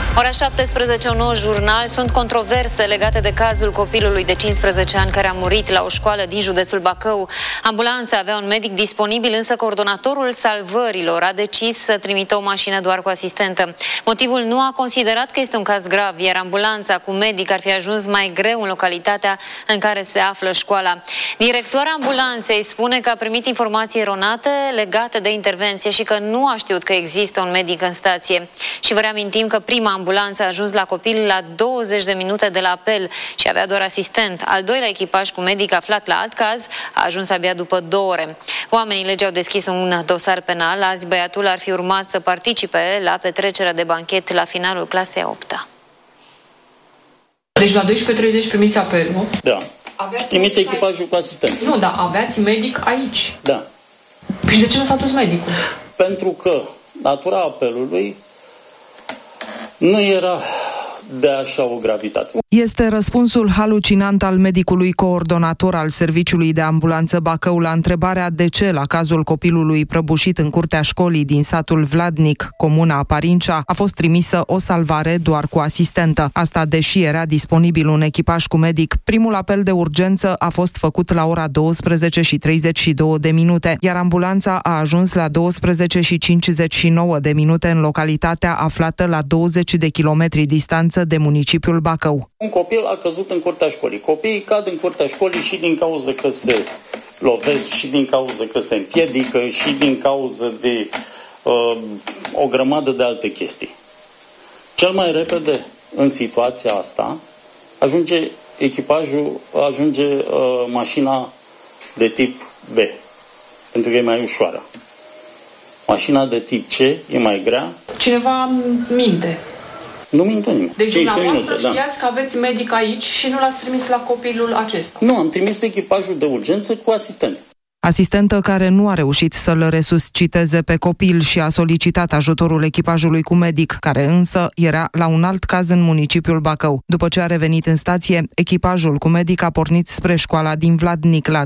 Ora 17, un nou jurnal. Sunt controverse legate de cazul copilului de 15 ani care a murit la o școală din județul Bacău. Ambulanța avea un medic disponibil, însă coordonatorul salvărilor a decis să trimită o mașină doar cu asistentă. Motivul nu a considerat că este un caz grav, iar ambulanța cu medic ar fi ajuns mai greu în localitatea în care se află școala. Directoarea ambulanței spune că a primit informații eronate legate de intervenție și că nu a știut că există un medic în stație. Și vă reamintim că prima ambulanță a ajuns la copil la 20 de minute de la apel și avea doar asistent. Al doilea echipaj cu medic aflat la alt caz a ajuns abia după 2 ore. Oamenii legii au deschis un dosar penal. Azi băiatul ar fi urmat să participe la petrecerea de banchet la finalul clasei a 8-a. Deci la 12:30 primiți apelul. Da. Și trimite echipajul cu asistent. Nu, dar aveați medic aici. Da. Păi de ce nu s-a dus medicul? Pentru că natura apelului nu era de așa o gravitate. Este răspunsul halucinant al medicului coordonator al Serviciului de Ambulanță Bacău la întrebarea de ce la cazul copilului prăbușit în curtea școlii din satul Vladnic, comuna Parincea, a fost trimisă o salvare doar cu asistentă. Asta deși era disponibil un echipaj cu medic. Primul apel de urgență a fost făcut la ora 12:32, iar ambulanța a ajuns la 12:59 în localitatea aflată la 20 de kilometri distanță de municipiul Bacău. Un copil a căzut în curtea școlii. Copiii cad în curtea școlii și din cauza că se lovesc, și din cauza că se împiedică, și din cauza de o grămadă de alte chestii. Cel mai repede în situația asta ajunge echipajul, mașina de tip B, pentru că e mai ușoară. Mașina de tip C e mai grea. Cineva minte. Nu minte nimeni. Deci dumneavoastră știați că aveți medic aici și nu l-ați trimis la copilul acesta? Nu, am trimis echipajul de urgență cu asistent. Asistentă care nu a reușit să-l resusciteze pe copil și a solicitat ajutorul echipajului cu medic, care însă era la un alt caz în municipiul Bacău. După ce a revenit în stație, echipajul cu medic a pornit spre școala din Vladnic la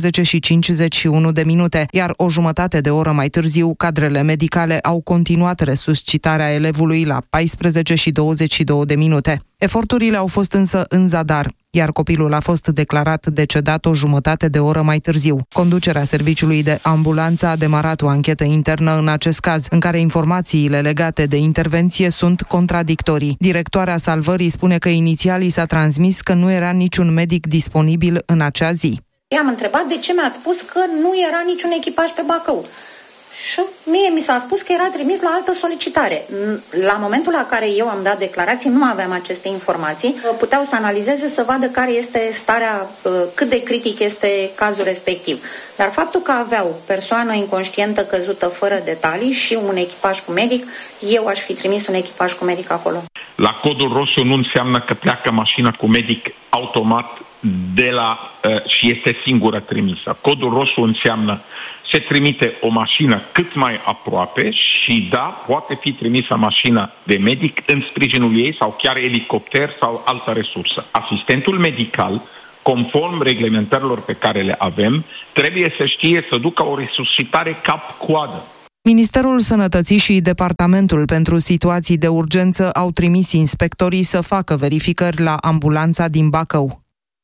13:51, iar o jumătate de oră mai târziu, cadrele medicale au continuat resuscitarea elevului la 14:22. Eforturile au fost însă în zadar, iar copilul a fost declarat decedat o jumătate de oră mai târziu. Conducerea serviciului de ambulanță a demarat o anchetă internă în acest caz, în care informațiile legate de intervenție sunt contradictorii. Directoarea salvării spune că inițial i s-a transmis că nu era niciun medic disponibil în acea zi. I-am întrebat de ce mi-ați spus că nu era niciun echipaj pe Bacău. Și mie mi s-a spus că era trimis la altă solicitare. La momentul la care eu am dat declarații, nu aveam aceste informații. Puteau să analizeze, să vadă care este starea, cât de critic este cazul respectiv. Dar faptul că aveau persoană inconștientă căzută fără detalii și un echipaj cu medic, eu aș fi trimis un echipaj cu medic acolo. La codul roșu nu înseamnă că pleacă mașina cu medic automat și este singură trimisă. Codul roșu înseamnă se trimite o mașină cât mai aproape și da, poate fi trimisă mașină de medic în sprijinul ei sau chiar elicopter sau altă resursă. Asistentul medical, conform reglementărilor pe care le avem, trebuie să știe să ducă o resuscitare cap-coadă. Ministerul Sănătății și Departamentul pentru Situații de Urgență au trimis inspectorii să facă verificări la ambulanța din Bacău.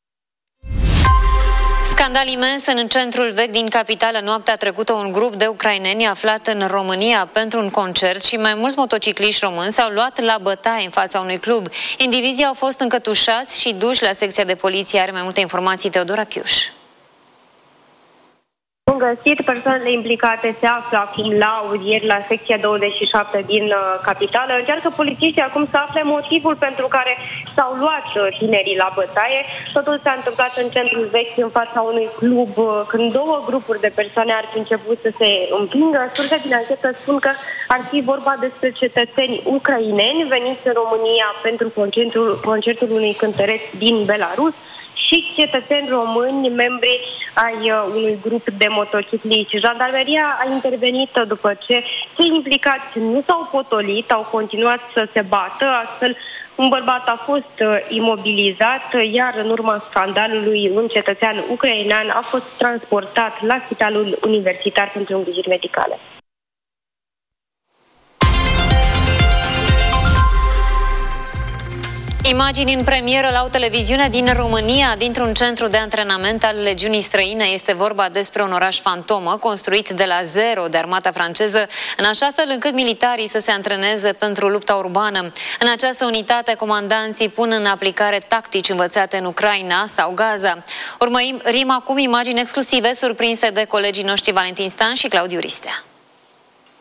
Scandal imens în centrul vechi din capitală. Noaptea trecută un grup de ucraineni aflat în România pentru un concert și mai mulți motocicliști români s-au luat la bătaie în fața unui club. Indivizii au fost încătușați și duși la secția de poliție. Are mai multe informații Teodora Chiuș. Bun găsit, persoanele implicate se află acum la audieri la secția 27 din capitală. Încearcă polițiștii acum să afle motivul pentru care s-au luat tinerii la bătaie. Totul s-a întâmplat în centrul vechi, în fața unui club, când 2 grupuri de persoane ar fi început să se împingă. Surse din anchetă spun că ar fi vorba despre cetățeni ucraineni veniți în România pentru concertul unui cântăreț din Belarus și cetățeni români, membri ai unui grup de motocicliști. Jandarmeria a intervenit după ce cei implicați nu s-au potolit, au continuat să se bată, astfel un bărbat a fost imobilizat, iar în urma scandalului un cetățean ucrainean a fost transportat la Spitalul Universitar pentru îngrijiri medicale. Imagini în premieră la o televiziune din România, dintr-un centru de antrenament al legiunii străine. Este vorba despre un oraș fantomă construit de la zero de armata franceză, în așa fel încât militarii să se antreneze pentru lupta urbană. În această unitate, comandanții pun în aplicare tactici învățate în Ucraina sau Gaza. Urmărim acum imagini exclusive surprinse de colegii noștri Valentin Stan și Claudiu Ristea.